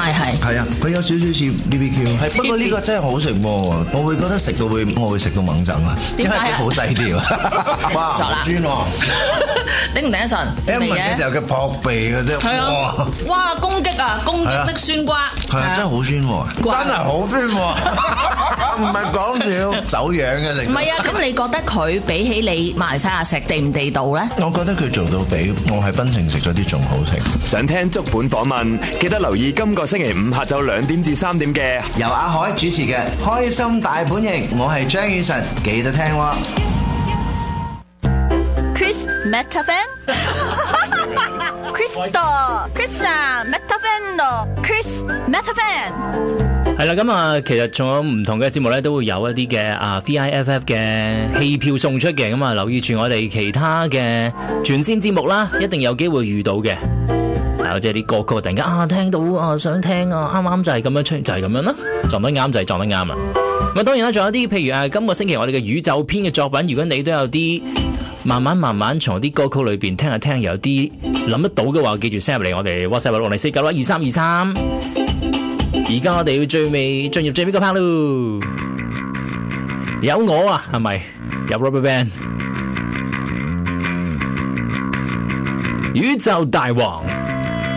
係啊，佢有少少似 BBQ， 係不過呢個真係好食喎，我會覺得食到我會食到猛震啊，因為佢好細條，哇，酸喎， 頂唔頂得順？ 一聞嘅時候佢撲鼻嘅啫， 係啊，哇，攻擊的酸瓜， 係啊，真係好酸喎，真係好酸喎，唔係講笑，走樣嘅食。 唔係啊，咁你覺得佢比起你馬來西亞食地唔地道咧？ 我覺得佢做到比我喺檳城食嗰啲仲好食。 想聽足本訪問，記得留意今個星期五下晝2點至3點嘅由阿海主持嘅《開心大本營》，我係張宇晨，記得聽喎。 Chris Metafan Crystal Chris Metafan Chris Metafan 係啦，咁啊，其實仲有唔同嘅節目咧，都會有一啲嘅VIFF 嘅戲票送出嘅，咁啊，留意住我哋其他嘅全線節目啦，一定有機會遇到嘅。即係啲歌曲突然間聽到想聽啱啱就係咁樣出，就係咁樣啦，撞得啱就係撞得啱啊！咁當然啦，仲有啲譬如今個星期我哋嘅宇宙篇嘅作品，如果你都有啲慢慢從啲歌曲裏邊聽下聽，有啲諗得到嘅話，記住 send 入嚟我哋 WhatsApp 60492323。而家我哋要進入最尾個 part 咯，有我啊，係咪有 RubberBand 宇宙大王？